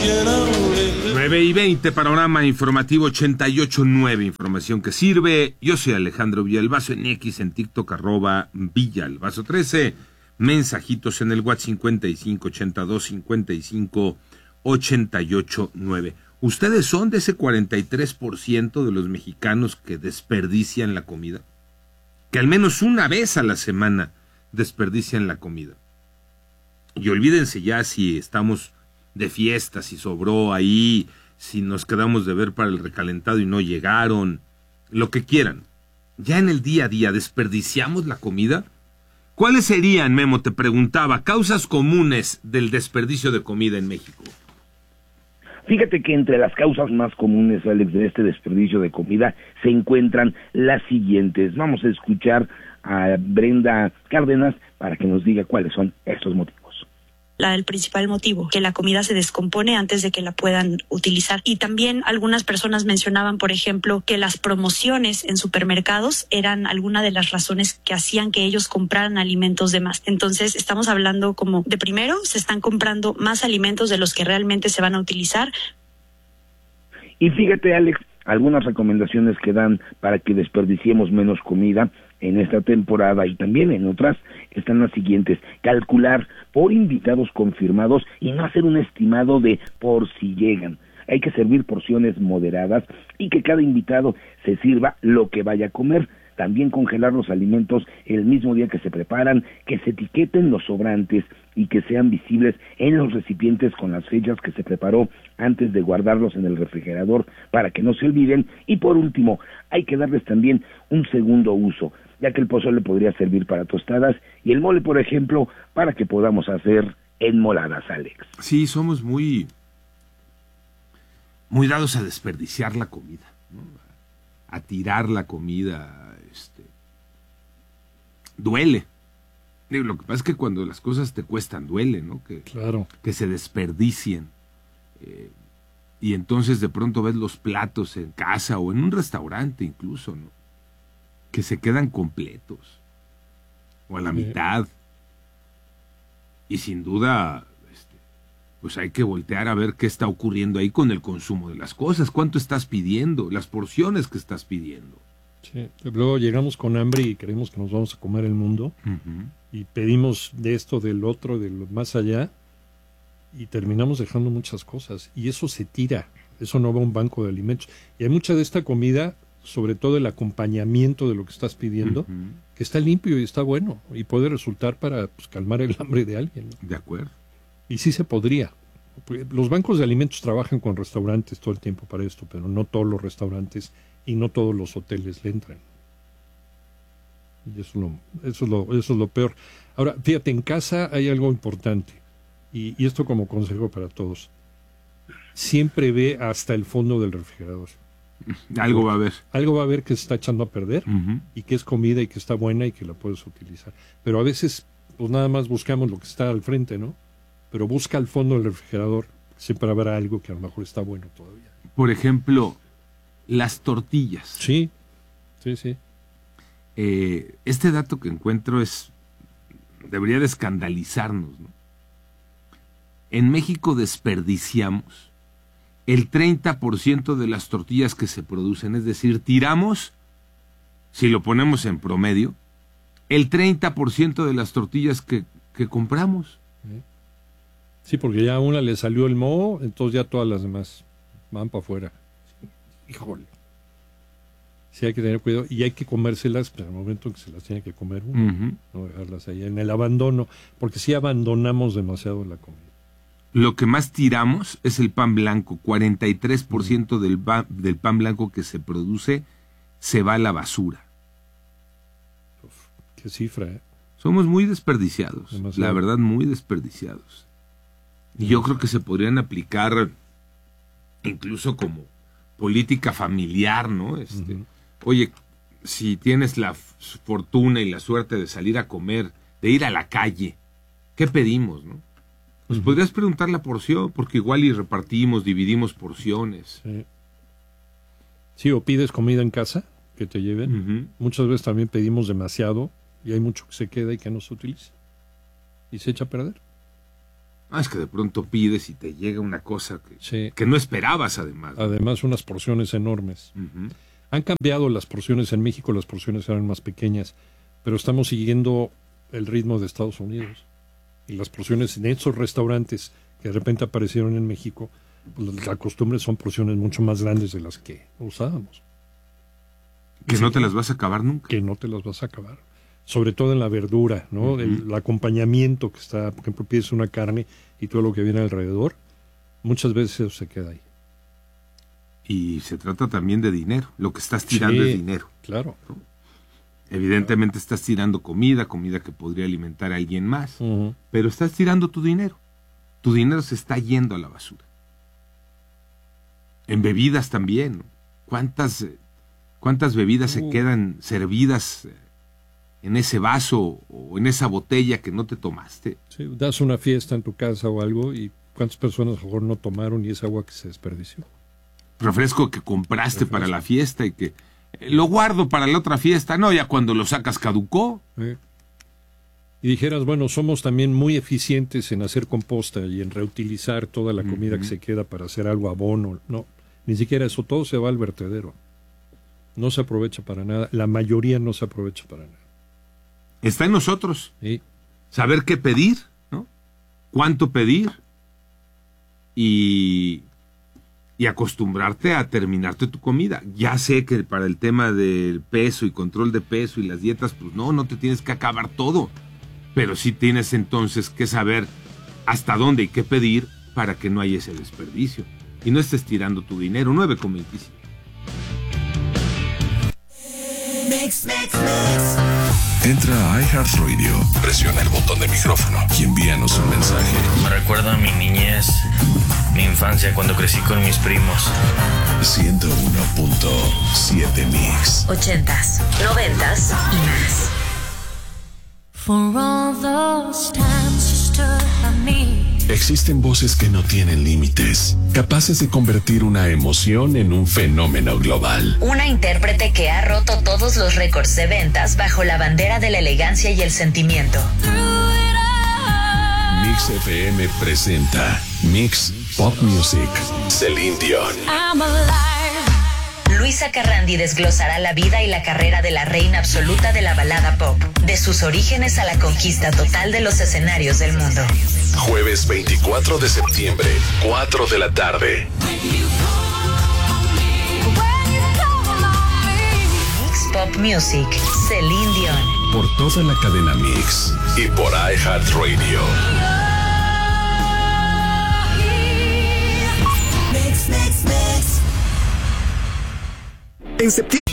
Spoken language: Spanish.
9:20, panorama informativo 88.9, información que sirve. Yo soy Alejandro Villalbazo, en X, en TikTok, @Villalbazo13. Mensajitos en el WhatsApp 55825588.9. ¿Ustedes son de ese 43% de los mexicanos que desperdician la comida? Que al menos una vez a la semana desperdician la comida. Y olvídense ya si estamos de fiesta, si sobró ahí, si nos quedamos de ver para el recalentado y no llegaron, lo que quieran. Ya en el día a día, ¿desperdiciamos la comida? ¿Cuáles serían, Memo, te preguntaba, causas comunes del desperdicio de comida en México? Fíjate que entre las causas más comunes, Alex, de este desperdicio de comida se encuentran las siguientes. Vamos a escuchar a Brenda Cárdenas para que nos diga cuáles son estos motivos. El principal motivo, que la comida se descompone antes de que la puedan utilizar. Y también algunas personas mencionaban, por ejemplo, que las promociones en supermercados eran alguna de las razones que hacían que ellos compraran alimentos de más. Entonces, estamos hablando como de primero, se están comprando más alimentos de los que realmente se van a utilizar. Y fíjate, Alex, algunas recomendaciones que dan para que desperdiciemos menos comida en esta temporada y también en otras están las siguientes: calcular por invitados confirmados y no hacer un estimado de por si llegan. Hay que servir porciones moderadas y que cada invitado se sirva lo que vaya a comer. También congelar los alimentos el mismo día que se preparan, que se etiqueten los sobrantes y que sean visibles en los recipientes con las fechas que se preparó antes de guardarlos en el refrigerador para que no se olviden. Y por último, hay que darles también un segundo uso, ya que el pozole podría servir para tostadas y el mole, por ejemplo, para que podamos hacer enmoladas, Alex. Sí, somos muy dados a desperdiciar la comida, ¿no? A tirar la comida. Duele. Lo que pasa es que cuando las cosas te cuestan, duele, ¿no? Claro. Que se desperdicien. Y entonces de pronto ves los platos en casa o en un restaurante incluso, ¿no? Que se quedan completos. O a la mitad. Y sin duda, pues hay que voltear a ver qué está ocurriendo ahí con el consumo de las cosas. ¿Cuánto estás pidiendo? Las porciones que estás pidiendo. Sí, luego llegamos con hambre y creemos que nos vamos a comer el mundo. Uh-huh. Y pedimos de esto, del otro, de lo más allá, y terminamos dejando muchas cosas. Y eso se tira, eso no va a un banco de alimentos. Y hay mucha de esta comida, sobre todo el acompañamiento de lo que estás pidiendo, uh-huh, que está limpio y está bueno, y puede resultar para calmar el hambre de alguien, ¿no? De acuerdo. Y sí se podría. Los bancos de alimentos trabajan con restaurantes todo el tiempo para esto, pero no todos los restaurantes y no todos los hoteles le entran. Y eso es lo peor. Ahora, fíjate, en casa hay algo importante, y esto como consejo para todos. Siempre ve hasta el fondo del refrigerador. Algo va a haber. Algo va a haber que se está echando a perder, uh-huh, y que es comida y que está buena y que la puedes utilizar. Pero a veces, pues nada más buscamos lo que está al frente, ¿no? Pero busca al fondo del refrigerador, siempre habrá algo que a lo mejor está bueno todavía. Por ejemplo, las tortillas. Sí. Este dato que encuentro debería de escandalizarnos, ¿no? En México desperdiciamos el 30% de las tortillas que se producen, es decir, tiramos, si lo ponemos en promedio, el 30% de las tortillas que compramos. Sí, porque ya a una le salió el moho, entonces ya todas las demás van para afuera. Híjole. Sí, hay que tener cuidado y hay que comérselas en el momento en que se las tiene que comer uno, uh-huh, no dejarlas ahí en el abandono, porque sí abandonamos demasiado la comida. Lo que más tiramos es el pan blanco. 43% del pan blanco que se produce se va a la basura. Uf, qué cifra, ¿eh? Somos muy desperdiciados, demasiado. La verdad, muy desperdiciados. Y yo creo que se podrían aplicar incluso como política familiar, ¿no? Uh-huh. Oye, si tienes la fortuna y la suerte de salir a comer, de ir a la calle, ¿qué pedimos, no? Pues uh-huh, podrías preguntar la porción, porque igual y repartimos, dividimos porciones. Sí, o pides comida en casa, que te lleven. Uh-huh. Muchas veces también pedimos demasiado y hay mucho que se queda y que no se utiliza. Y se echa a perder. Es que de pronto pides y te llega una cosa Sí. que no esperabas además. Además, unas porciones enormes. Ujú. Han cambiado las porciones en México, las porciones eran más pequeñas, pero estamos siguiendo el ritmo de Estados Unidos. Y las porciones en esos restaurantes que de repente aparecieron en México, pues la costumbre son porciones mucho más grandes de las que usábamos. Que no te las vas a acabar nunca. Que no te las vas a acabar. Sobre todo en la verdura, ¿no? Ujú. El acompañamiento que está, por ejemplo, pides una carne y todo lo que viene alrededor, muchas veces eso se queda ahí. Y se trata también de dinero. Lo que estás tirando Sí, es dinero. Claro. Evidentemente estás tirando comida que podría alimentar a alguien más, Ujú. pero estás tirando tu dinero. Tu dinero se está yendo a la basura. En bebidas también, ¿no? ¿Cuántas bebidas se quedan servidas en ese vaso o en esa botella que no te tomaste? Sí, das una fiesta en tu casa o algo y cuántas personas a lo mejor no tomaron y es agua que se desperdició. Refresco que compraste para la fiesta y que lo guardo para la otra fiesta. No, ya cuando lo sacas caducó. Y dijeras, bueno, somos también muy eficientes en hacer composta y en reutilizar toda la comida que se queda para hacer algo abono. No, ni siquiera eso, todo se va al vertedero. No se aprovecha para nada, la mayoría no se aprovecha para nada. Está en nosotros ¿Sí? saber qué pedir, ¿no? Cuánto pedir y acostumbrarte a terminarte tu comida. Ya sé que para el tema del peso y control de peso y las dietas, pues no te tienes que acabar todo. Pero sí tienes entonces que saber hasta dónde hay que pedir para que no haya ese desperdicio. Y no estés tirando tu dinero. 9:25. Entra a iHeartRadio, presiona el botón de micrófono y envíanos un mensaje. Me recuerda a mi niñez, mi infancia cuando crecí con mis primos. 101.7 Mix. 80s, 90s y más. For all those times you stood by me. Existen voces que no tienen límites, capaces de convertir una emoción en un fenómeno global. Una intérprete que ha roto todos los récords de ventas bajo la bandera de la elegancia y el sentimiento. Mix FM presenta Mix Pop Music. Celine Dion. I'm alive. Luisa Carrandi desglosará la vida y la carrera de la reina absoluta de la balada pop, de sus orígenes a la conquista total de los escenarios del mundo. Jueves 24 de septiembre, 4 de la tarde. Mix Pop Music, Celine Dion. Por toda la cadena Mix y por iHeartRadio. En septiembre.